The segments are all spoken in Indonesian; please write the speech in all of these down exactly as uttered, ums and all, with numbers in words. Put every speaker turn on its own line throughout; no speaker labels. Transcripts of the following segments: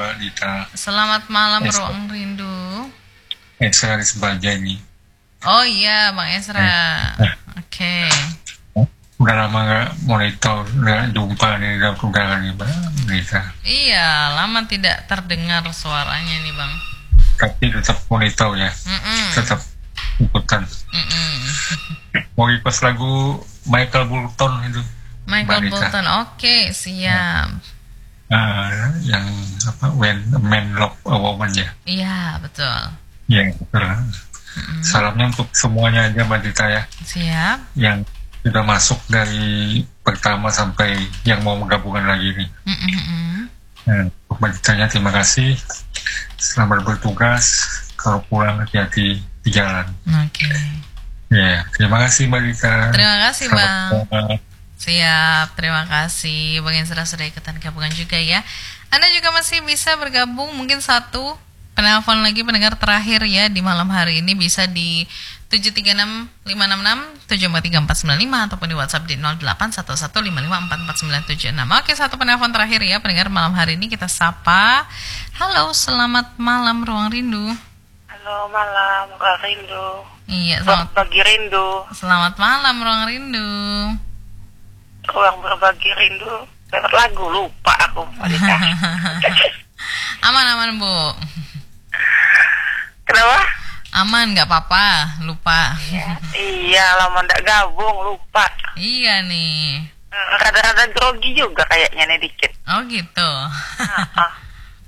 Mbak Dita.
Selamat malam
Es
Ruang Rindu.
Esra Rizbaja ini.
Oh iya Bang Esra.
Eh,
Oke.
Udah lama nggak monitor, nggak jumpa nih dalam udara nih Mbak Dita.
Iya, lama tidak terdengar suaranya nih Bang.
Tapi tetap monitor ya,
Mm-mm.
tetap ikutan.
Mm-mm.
Mau request lagu Michael Bolton itu,
Michael
Mbak Dita.
Bolton, oke siap.
Ah, yang apa? When a Man Love a Woman ya.
Iya betul.
Ya, betul.
Mm-mm.
Salamnya untuk semuanya aja Mbak Dita ya,
Siap.
yang sudah masuk dari pertama sampai yang mau menggabungkan lagi nih.
Mm-mm.
Nah, untuk Mbak Ditanya terima kasih. Selamat bertugas. Kalau pulang hati-hati di jalan.
Oke.
Ya, terima kasih Mbak Dita.
Terima kasih
Selamat
Bang.
malam.
Siap, terima kasih. Bang Esra sudah ikutan gabungan juga ya. Anda juga masih bisa bergabung, mungkin satu penelpon lagi pendengar terakhir ya di malam hari ini bisa di tujuh tiga enam lima enam enam tujuh empat tiga empat sembilan lima ataupun di WhatsApp di nol delapan satu satu lima lima empat empat sembilan tujuh enam. Oke, satu penelpon terakhir ya pendengar malam hari ini kita sapa. Halo, selamat malam Ruang Rindu.
Halo malam, Kak Rindu.
Iya,
Ruang
selamat
berbagi rindu.
selamat malam Ruang Rindu.
Ruang berbagi rindu. Lewat lagu, lupa aku. Wanita.
Aman-aman Bu.
Kenapa?
Aman, nggak apa-apa, lupa.
Ya, iya, lama ndak gabung, lupa.
Iya nih.
Hmm, Rada-rada grogi juga kayaknya nih dikit.
Oh gitu.
Ah, ah.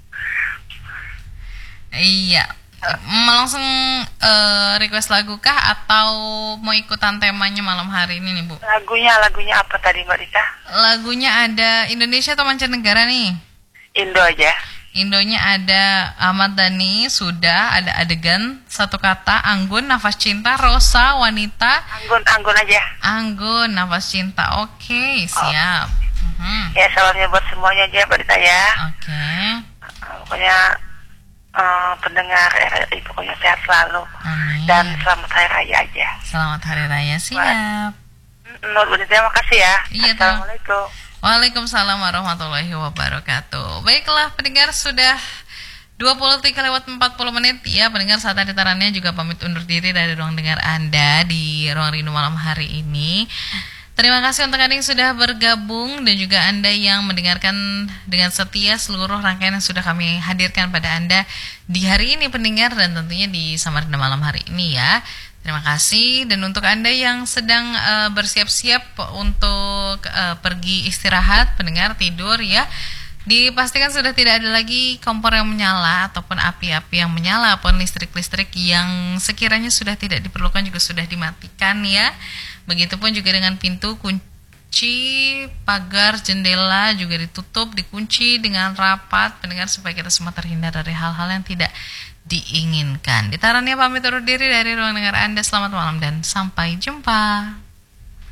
Iya. Mau langsung eh, request lagu kah atau mau ikutan temanya malam hari ini nih Bu?
Lagunya, lagunya apa tadi Mbak Dita?
Lagunya ada Indonesia atau mancanegara nih?
Indo aja.
Indonya ada Ahmad Dhani, sudah ada adegan, satu kata, Anggun, nafas cinta, Rosa, wanita,
Anggun, Anggun aja.
Anggun, nafas cinta. Oke, siap. Mhm.
Ya, salamnya buat semuanya aja Mbak Dita ya.
Oke.
Ah, Pokoknya eh, pendengar R R I pokoknya sehat selalu.
Amin.
Dan selamat hari raya aja.
Selamat hari raya, siap.
Nur Budi, terima kasih ya.
Iya,
Assalamualaikum.
Waalaikumsalam warahmatullahi wabarakatuh. Baiklah pendengar, sudah dua puluh tiga lewat empat puluh menit ya pendengar, saat tarannya juga pamit undur diri dari ruang dengar Anda di Ruang Rindu malam hari ini. Terima kasih untuk Anda yang sudah bergabung dan juga Anda yang mendengarkan dengan setia seluruh rangkaian yang sudah kami hadirkan pada Anda di hari ini pendengar, dan tentunya di Samarinda malam hari ini ya. Terima kasih. Dan untuk Anda yang sedang uh, bersiap-siap untuk uh, pergi istirahat, pendengar tidur ya, dipastikan sudah tidak ada lagi kompor yang menyala ataupun api-api yang menyala ataupun listrik-listrik yang sekiranya sudah tidak diperlukan juga sudah dimatikan ya. Begitupun juga dengan pintu, kunci, pagar, jendela juga ditutup, dikunci dengan rapat pendengar supaya kita semua terhindar dari hal-hal yang tidak diinginkan. Ditarannya pamit undur diri dari ruang dengar Anda. Selamat malam dan sampai jumpa.